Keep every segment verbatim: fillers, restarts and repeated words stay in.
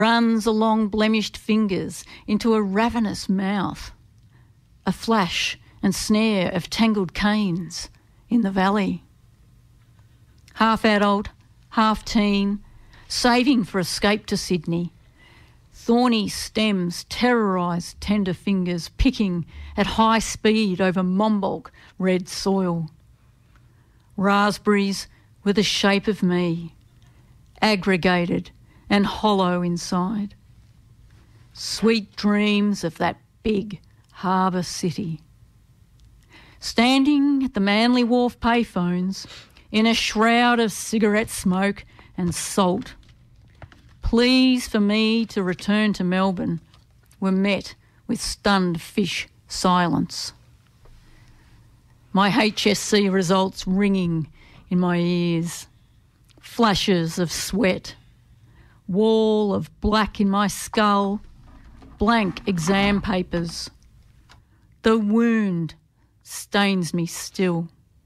runs along blemished fingers into a ravenous mouth, a flash and snare of tangled canes in the valley. Half adult, half teen, saving for escape to Sydney. Thorny stems terrorise tender fingers, picking at high speed over Mombolk red soil. Raspberries were the shape of me, aggregated and hollow inside. Sweet dreams of that big harbour city. Standing at the Manly Wharf payphones in a shroud of cigarette smoke and salt, pleas for me to return to Melbourne were met with stunned fish silence. My H S C results ringing in my ears, flashes of sweat, wall of black in my skull, blank exam papers. The wound stains me still.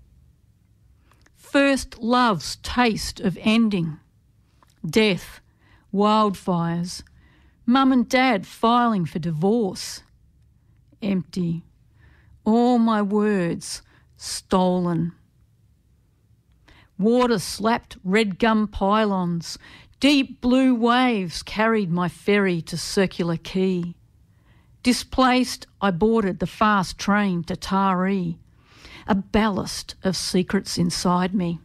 First love's taste of ending, death, wildfires, mum and dad filing for divorce. Empty, all my words stolen. Water-slapped red gum pylons, deep blue waves carried my ferry to Circular Quay. Displaced, I boarded the fast train to Taree, a ballast of secrets inside me.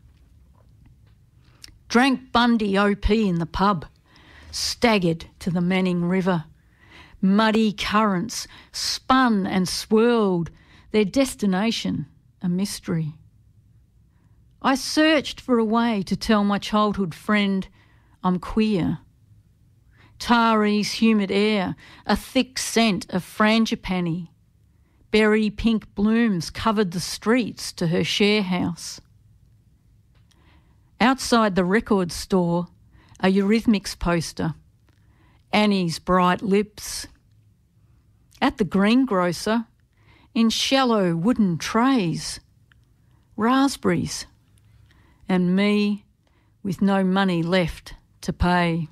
Drank Bundy O P in the pub, staggered to the Manning River. Muddy currents spun and swirled, their destination a mystery. I searched for a way to tell my childhood friend I'm queer. Taree's humid air, a thick scent of frangipani. Berry pink blooms covered the streets to her share house. Outside the record store, a Eurythmics poster, Annie's bright lips. At the greengrocer, in shallow wooden trays, raspberries, and me with no money left to pay.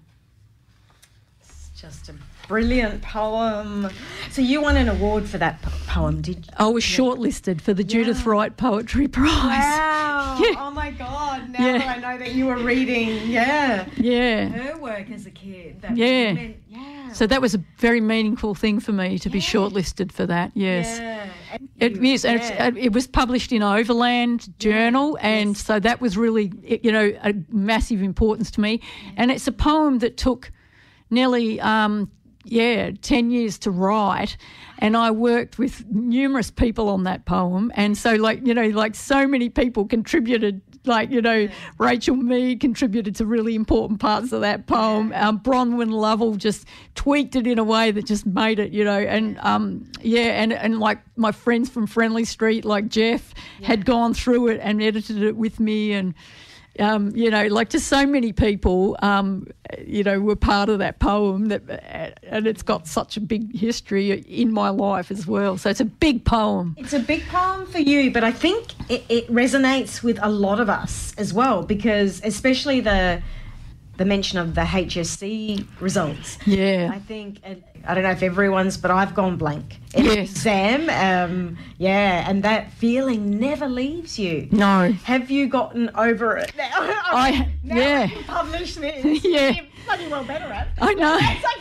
It's just a brilliant poem. So you won an award for that po- poem, did you? I was yeah. shortlisted for the Judith yeah. Wright Poetry Prize. Wow. Yeah. Oh, my God. Now yeah. that I know that you were reading, yeah. Yeah. Her work as a kid. That yeah. Meant, yeah. So that was a very meaningful thing for me to yeah. be shortlisted for that, yes. Yeah. It you, is, and yeah. it's, it was published in Overland Journal, yeah. and yes. so that was really, you know, a massive importance to me. Yeah. And it's a poem that took nearly, um, yeah, ten years to write, and I worked with numerous people on that poem, and so, like, you know, like so many people contributed. Like, you know, yeah. Rachel Mead contributed to really important parts of that poem. Yeah. Um, Bronwyn Lovell just tweaked it in a way that just made it, you know, and yeah, um, yeah and, and like my friends from Friendly Street, like Jeff, yeah. had gone through it and edited it with me, and, um, you know, like just so many people, um, you know, were part of that poem, that, and it's got such a big history in my life as well. So it's a big poem. It's a big poem for you, but I think it, it resonates with a lot of us as well, because especially the the mention of the H S C results. Yeah. I think, I don't know if everyone's, but I've gone blank in yes. the exam. Um, yeah, and that feeling never leaves you. No. Have you gotten over it now? I, now yeah. I can publish this. yeah. You're bloody well better at. I know.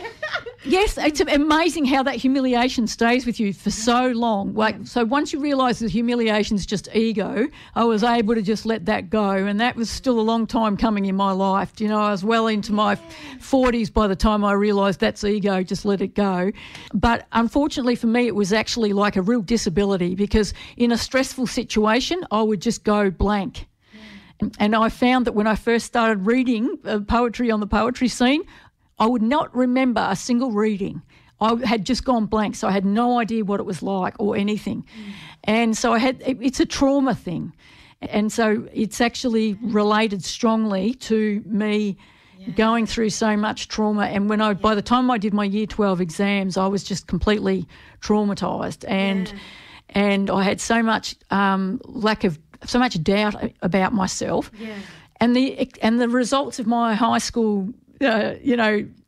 Yes, it's amazing how that humiliation stays with you for so long. Like, yeah. so once you realise that humiliation's just ego, I was able to just let that go, and that was still a long time coming in my life. You know, I was well into my forties by the time I realised that's ego, just let it go. But unfortunately for me, it was actually like a real disability, because in a stressful situation, I would just go blank. And I found that when I first started reading uh, poetry on the poetry scene, I would not remember a single reading. I had just gone blank, so I had no idea what it was like or anything. Mm. And so I had, it, it's a trauma thing. And so it's actually related strongly to me yeah. going through so much trauma. And when I, yeah. by the time I did my year twelve exams, I was just completely traumatised. And, yeah. and I had so much um, lack of, so much doubt about myself. Yeah. And the and the results of my high school, uh, you know,